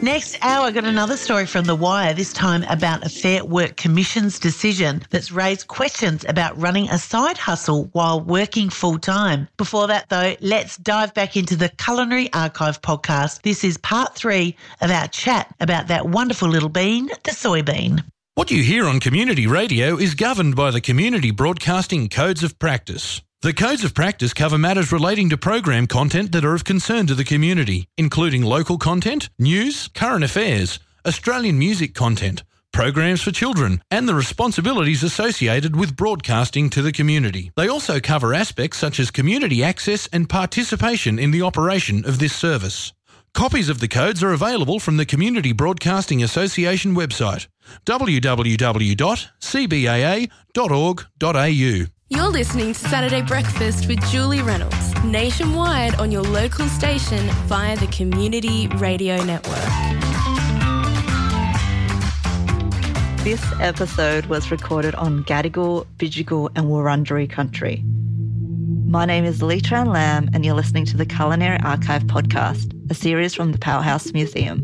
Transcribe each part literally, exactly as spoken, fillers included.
Next hour, I got another story from The Wire, this time about a Fair Work Commission's decision that's raised questions about running a side hustle while working full-time. Before that, though, let's dive back into the Culinary Archive podcast. This is part three of our chat about that wonderful little bean, the soybean. What you hear on community radio is governed by the Community Broadcasting Codes of Practice. The Codes of Practice cover matters relating to program content that are of concern to the community, including local content, news, current affairs, Australian music content, programs for children, and the responsibilities associated with broadcasting to the community. They also cover aspects such as community access and participation in the operation of this service. Copies of the codes are available from the Community Broadcasting Association website, w w w dot c b a a dot org dot a u. You're listening to Saturday Breakfast with Julie Reynolds, nationwide on your local station via the Community Radio Network. This episode was recorded on Gadigal, Bidjigal and Wurundjeri country. My name is Lee Tran Lam and you're listening to the Culinary Archive podcast, a series from the Powerhouse Museum.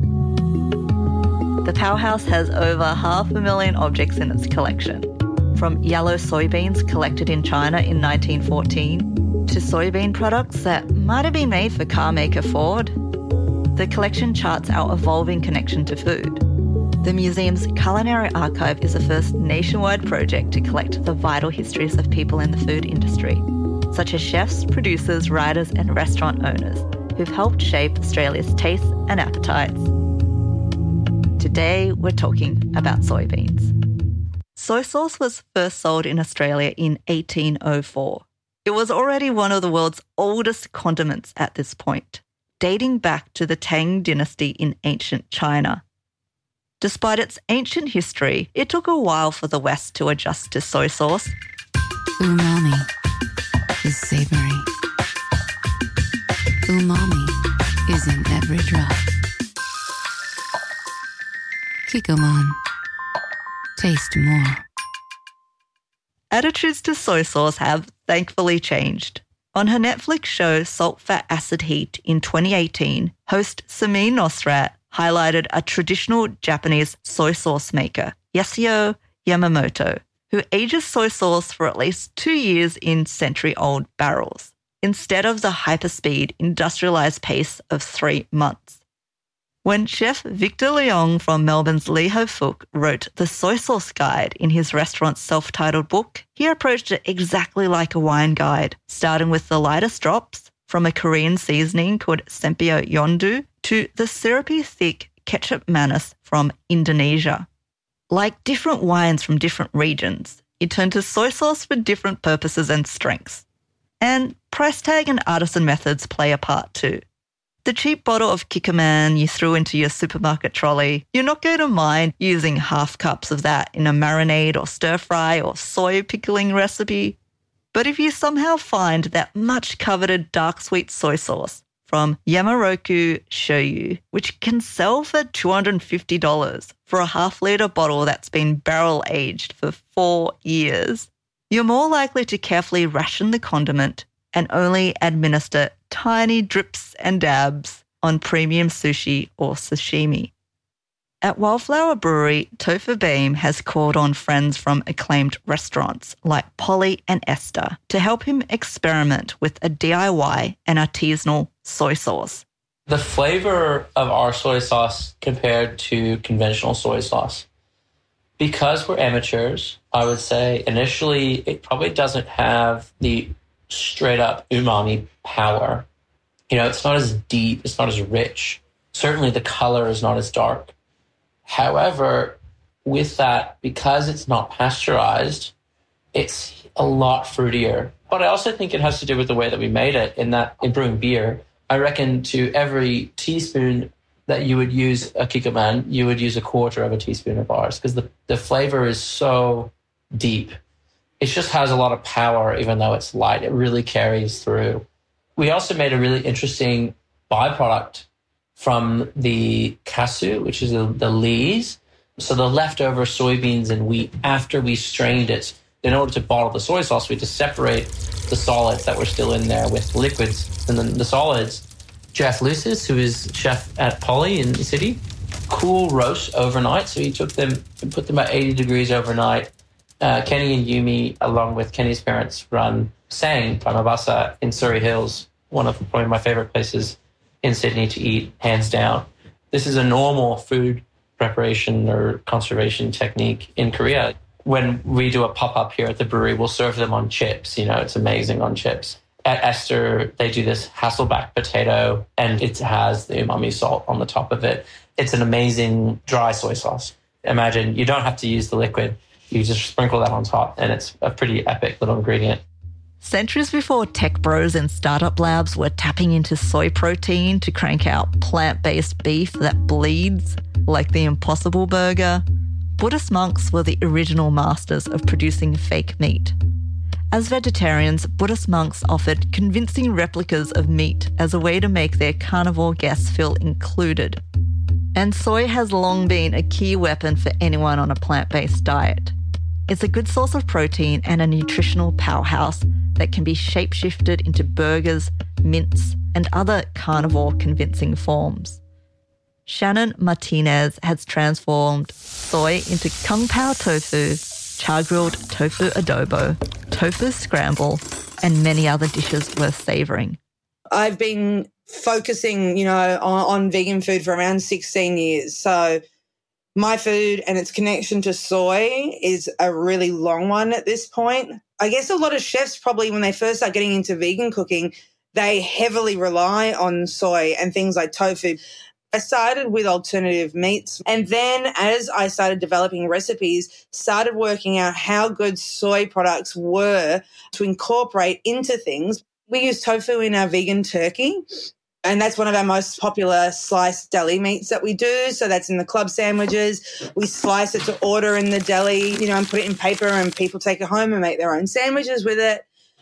The Powerhouse has over half a million objects in its collection, from yellow soybeans collected in China in nineteen fourteen to soybean products that might have been made for car maker Ford. The collection charts our evolving connection to food. The museum's Culinary Archive is the first nationwide project to collect the vital histories of people in the food industry, such as chefs, producers, writers and restaurant owners who've helped shape Australia's tastes and appetites. Today, we're talking about soybeans. Soy sauce was first sold in Australia in eighteen oh four. It was already one of the world's oldest condiments at this point, dating back to the Tang dynasty in ancient China. Despite its ancient history, it took a while for the West to adjust to soy sauce. Umami is savory. Umami is in every drop. Kikkoman. Taste more. Attitudes to soy sauce have thankfully changed. On her Netflix show Salt, Fat, Acid, Heat in twenty eighteen, host Samin Nosrat highlighted a traditional Japanese soy sauce maker, Yasuo Yamamoto, who ages soy sauce for at least two years in century-old barrels, instead of the hyperspeed industrialised pace of three months. When chef Victor Leong from Melbourne's Lee Ho Fook wrote the Soy Sauce Guide in his restaurant's self-titled book, he approached it exactly like a wine guide, starting with the lightest drops, from a Korean seasoning called Sempio Yondu to the syrupy thick ketchup manis from Indonesia. Like different wines from different regions, he turned to soy sauce for different purposes and strengths. And price tag and artisan methods play a part too. The cheap bottle of Kikkoman you threw into your supermarket trolley, you're not going to mind using half cups of that in a marinade or stir-fry or soy pickling recipe. But if you somehow find that much-coveted dark sweet soy sauce from Yamaroku Shoyu, which can sell for two hundred fifty dollars for a half-litre bottle that's been barrel-aged for four years, you're more likely to carefully ration the condiment and only administer tiny drips and dabs on premium sushi or sashimi. At Wildflower Brewery, Topher Beam has called on friends from acclaimed restaurants like Polly and Esther to help him experiment with a D I Y and artisanal soy sauce. The flavour of our soy sauce compared to conventional soy sauce, because we're amateurs, I would say initially it probably doesn't have the straight up umami power. You know, it's not as deep, it's not as rich. Certainly the color is not as dark. However, with that, because it's not pasteurized, it's a lot fruitier. But I also think it has to do with the way that we made it, in that in brewing beer, I reckon to every teaspoon that you would use a Kikkoman, you would use a quarter of a teaspoon of ours, because the, the flavor is so deep. It just has a lot of power, even though it's light. It really carries through. We also made a really interesting byproduct from the casu, which is the, the lees. So the leftover soybeans and wheat, after we strained it, in order to bottle the soy sauce, we had to separate the solids that were still in there with liquids, and then the solids Jeff Lucis, who is chef at Polly in the city. Cool roast overnight. So he took them and put them at eighty degrees overnight. Uh, Kenny and Yumi, along with Kenny's parents, run Sang by Mabasa in Surrey Hills, one of probably my favorite places in Sydney to eat, hands down. This is a normal food preparation or conservation technique in Korea. When we do a pop-up here at the brewery, we'll serve them on chips. You know, it's amazing on chips. At Esther, they do this Hasselback potato, and it has the umami salt on the top of it. It's an amazing dry soy sauce. Imagine you don't have to use the liquid. You just sprinkle that on top, and it's a pretty epic little ingredient. Centuries before tech bros and startup labs were tapping into soy protein to crank out plant-based beef that bleeds, like the Impossible Burger, Buddhist monks were the original masters of producing fake meat. As vegetarians, Buddhist monks offered convincing replicas of meat as a way to make their carnivore guests feel included. And soy has long been a key weapon for anyone on a plant-based diet. It's a good source of protein and a nutritional powerhouse that can be shape-shifted into burgers, mints, and other carnivore convincing forms. Shannon Martinez has transformed soy into kung pao tofu, char-grilled tofu adobo, tofu scramble, and many other dishes worth savouring. I've been focusing, you know, on, on vegan food for around sixteen years. So my food and its connection to soy is a really long one at this point. I guess a lot of chefs probably, when they first start getting into vegan cooking, they heavily rely on soy and things like tofu. I started with alternative meats, and then as I started developing recipes, started working out how good soy products were to incorporate into things. We use tofu in our vegan turkey, and that's one of our most popular sliced deli meats that we do. So that's in the club sandwiches. We slice it to order in the deli, you know, and put it in paper, and people take it home and make their own sandwiches with it.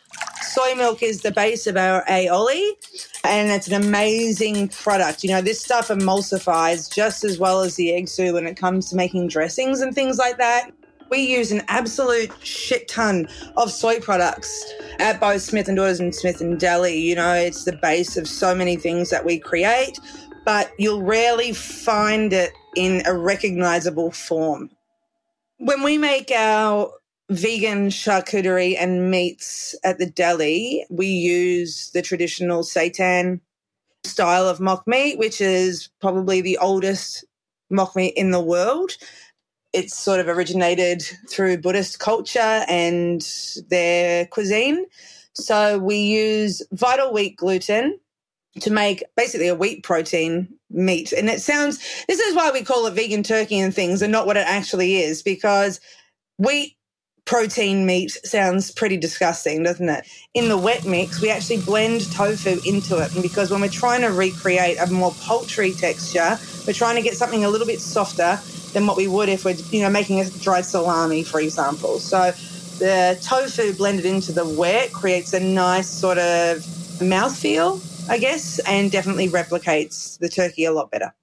Soy milk is the base of our aioli, and it's an amazing product. You know, this stuff emulsifies just as well as the egg stew when it comes to making dressings and things like that. We use an absolute shit ton of soy products at both Smith and Daughters and Smith and Deli. You know, it's the base of so many things that we create, but you'll rarely find it in a recognizable form. When we make our vegan charcuterie and meats at the deli, we use the traditional seitan style of mock meat, which is probably the oldest mock meat in the world. It's sort of originated through Buddhist culture and their cuisine. So we use vital wheat gluten to make basically a wheat protein meat. And it sounds, this is why we call it vegan turkey and things and not what it actually is, because wheat protein meat sounds pretty disgusting, doesn't it? In the wet mix, we actually blend tofu into it. And because when we're trying to recreate a more poultry texture, we're trying to get something a little bit softer than what we would if we're, you know, making a dry salami, for example. So the tofu blended into the wet creates a nice sort of mouthfeel, I guess, and definitely replicates the turkey a lot better.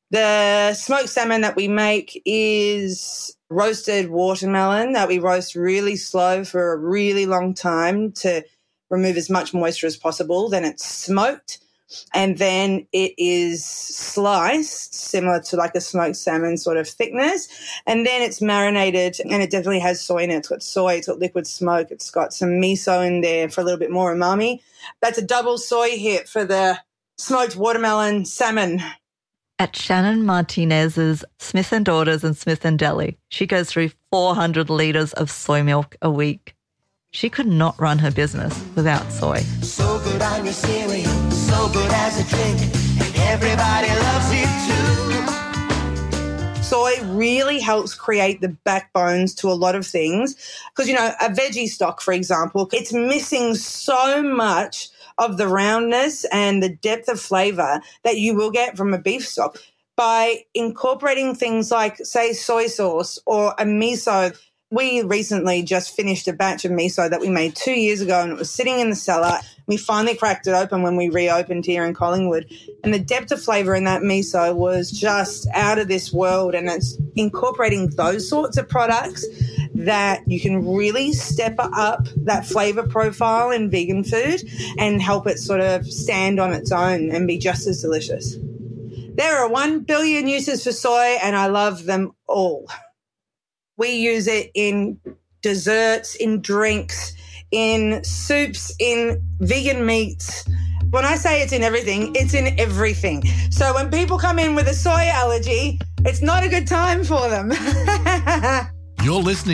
The smoked salmon that we make is roasted watermelon that we roast really slow for a really long time to remove as much moisture as possible. Then it's smoked, and then it is sliced similar to like a smoked salmon sort of thickness, and then it's marinated, and it definitely has soy in it. It's got soy, it's got liquid smoke, it's got some miso in there for a little bit more umami. That's a double soy hit for the smoked watermelon salmon. At Shannon Martinez's Smith and Daughters and Smith and Deli, she goes through four hundred litres of soy milk a week. She could not run her business without soy. So good on your cereal, so good as a drink, and everybody loves it too. Soy really helps create the backbones to a lot of things because, you know, a veggie stock, for example, it's missing so much of the roundness and the depth of flavour that you will get from a beef stock. By incorporating things like, say, soy sauce or a miso. We recently just finished a batch of miso that we made two years ago, and it was sitting in the cellar. We finally cracked it open when we reopened here in Collingwood, and the depth of flavour in that miso was just out of this world, and it's incorporating those sorts of products that you can really step up that flavor profile in vegan food and help it sort of stand on its own and be just as delicious. There are one billion uses for soy, and I love them all. We use it in desserts, in drinks, in soups, in vegan meats. When I say it's in everything, it's in everything. So when people come in with a soy allergy, it's not a good time for them. You're listening